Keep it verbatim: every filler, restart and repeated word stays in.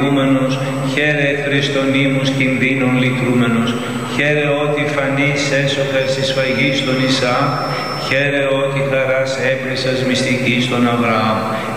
προηγούμενος, χαίρε Χριστον ήμους κινδύνων λυτρούμενος, χαίρε ότι φανείς έσωθας εις σφαγής των Ισαάκ, χαίρε ότι χαράς έπρισας μυστικής των Αβραάμ,